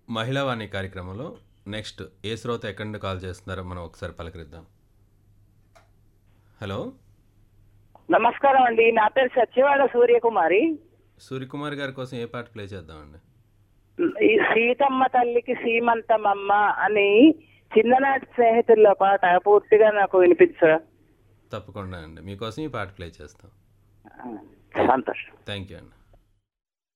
మహిళా వాణి కార్యక్రమంలో నెక్స్ట్ ఏ శ్రోత ఎక్కడి నుండి కాల్ చేస్తున్నారో మనం ఒకసారి పలకరిద్దాం. హలో, నమస్కారం అండి. నా పేరు సత్యవాడ సూర్యకుమారి. సూర్యకుమార్ గారి కోసం ఏ పాట ప్లే చేద్దామండి? ఈ సీతమ్మ తల్లికి సీమంతమమ్మ అని చిన్ననాటి స్నేహితుల్లో పాట పూర్తిగా నాకు వినిపించు. తప్పకుండా అండి, మీకోసం ఈ పాట ప్లే చేస్తాం. సంతోషం. థ్యాంక్ యూ అండి.